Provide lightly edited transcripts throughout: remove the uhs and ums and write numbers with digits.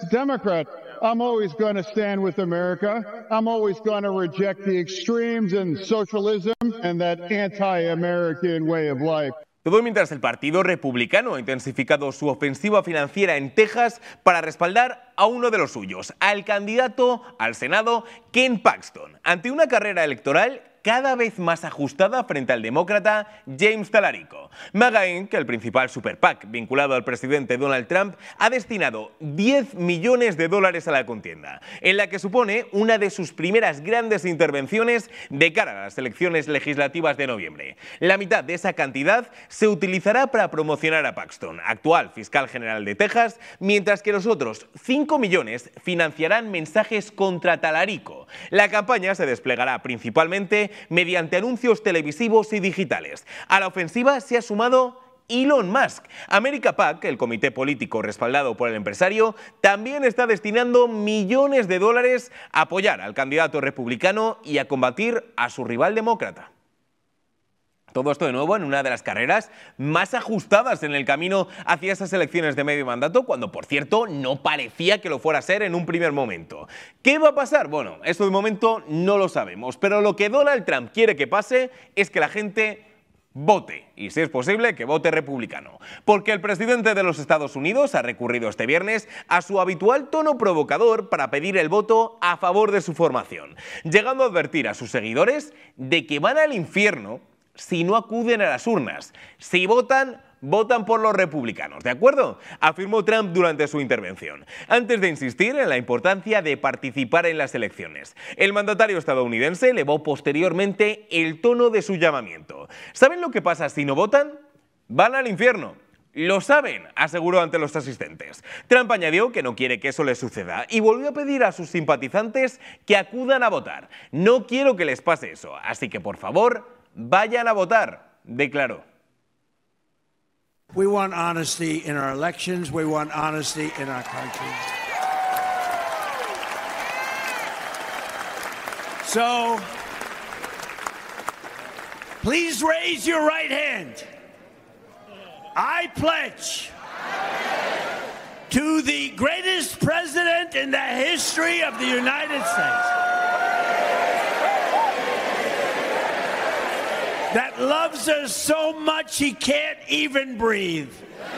Democrat, I'm always going to stand with America. I'm always going to reject the extremes in socialism and that anti-American way of life. Todo mientras el Partido Republicano ha intensificado su ofensiva financiera en Texas para respaldar a uno de los suyos, al candidato al Senado Ken Paxton, ante una carrera electoral cada vez más ajustada frente al demócrata James Talarico. MAGA Inc., el principal super PAC vinculado al presidente Donald Trump, ha destinado $10 millones a la contienda, en la que supone una de sus primeras grandes intervenciones de cara a las elecciones legislativas de noviembre. La mitad de esa cantidad se utilizará para promocionar a Paxton, actual fiscal general de Texas, mientras que los otros 5 millones financiarán mensajes contra Talarico. La campaña se desplegará principalmente mediante anuncios televisivos y digitales. A la ofensiva se ha sumado Elon Musk. America PAC, el comité político respaldado por el empresario, también está destinando millones de dólares a apoyar al candidato republicano y a combatir a su rival demócrata. Todo esto de nuevo en una de las carreras más ajustadas en el camino hacia esas elecciones de medio mandato, cuando, por cierto, no parecía que lo fuera a ser en un primer momento. ¿Qué va a pasar? Bueno, esto de momento no lo sabemos, pero lo que Donald Trump quiere que pase es que la gente vote, y si es posible, que vote republicano. Porque el presidente de los Estados Unidos ha recurrido este viernes a su habitual tono provocador para pedir el voto a favor de su formación, llegando a advertir a sus seguidores de que van al infierno si no acuden a las urnas. Si votan, votan por los republicanos, ¿de acuerdo?, afirmó Trump durante su intervención, antes de insistir en la importancia de participar en las elecciones. El mandatario estadounidense elevó posteriormente el tono de su llamamiento. ¿Saben lo que pasa si no votan? Van al infierno. Lo saben, aseguró ante los asistentes. Trump añadió que no quiere que eso les suceda y volvió a pedir a sus simpatizantes que acudan a votar. No quiero que les pase eso, así que por favor, vayan a votar, declaró. We want honesty in our elections. We want honesty in our country. So, please raise your right hand. I pledge to the greatest president in the history of the United States that loves us so much he can't even breathe.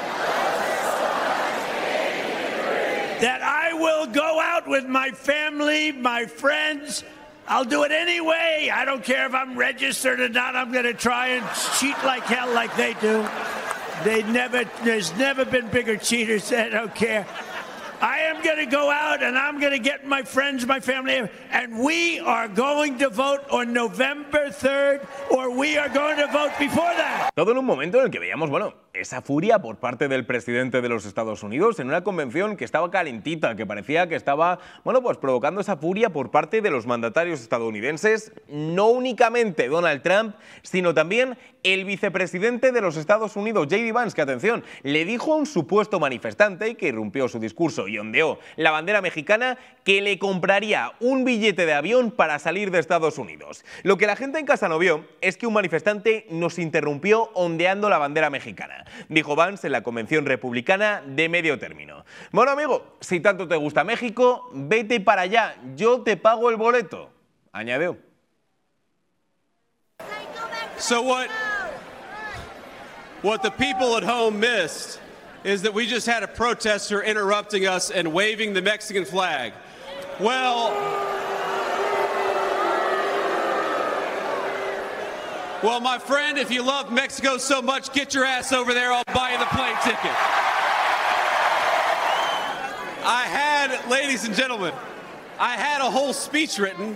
That I will go out with my family, my friends. I'll do it anyway. I don't care if I'm registered or not. I'm going to try and cheat like hell like they do. There's never been bigger cheaters. I don't care. I am going to go out and I'm going to get my friends, my family, and we are going to vote on November 3rd, or we are going to vote before that. Todo en un momento en el que veíamos, bueno, esa furia por parte del presidente de los Estados Unidos en una convención que estaba calentita, que parecía que estaba, bueno, pues provocando esa furia por parte de los mandatarios estadounidenses, no únicamente Donald Trump, sino también el vicepresidente de los Estados Unidos, J.D. Vance, que, atención, le dijo a un supuesto manifestante que irrumpió su discurso y ondeó la bandera mexicana que le compraría un billete de avión para salir de Estados Unidos. Lo que la gente en casa no vio es que un manifestante nos interrumpió ondeando la bandera mexicana, dijo Vance en la convención republicana de medio término. Bueno, amigo, si tanto te gusta México, vete para allá, yo te pago el boleto, añadió. So what the people at home missed is that we just had a protester interrupting us and waving the Mexican flag. Well, my friend, if you love Mexico so much, get your ass over there. I'll buy you the plane ticket. Ladies and gentlemen, I had a whole speech written,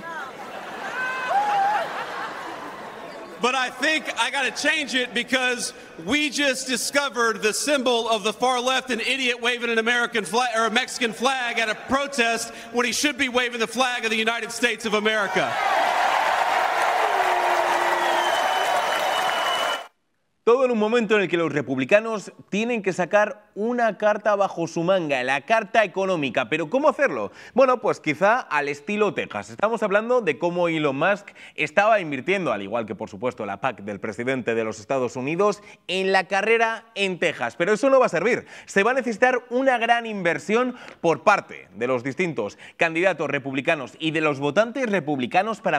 but I think I got to change it because we just discovered the symbol of the far left, an idiot waving an American flag or a Mexican flag at a protest when he should be waving the flag of the United States of America. Todo en un momento en el que los republicanos tienen que sacar una carta bajo su manga, la carta económica. ¿Pero cómo hacerlo? Bueno, pues quizá al estilo Texas. Estamos hablando de cómo Elon Musk estaba invirtiendo, al igual que por supuesto la PAC del presidente de los Estados Unidos, en la carrera en Texas. Pero eso no va a servir. Se va a necesitar una gran inversión por parte de los distintos candidatos republicanos y de los votantes republicanos para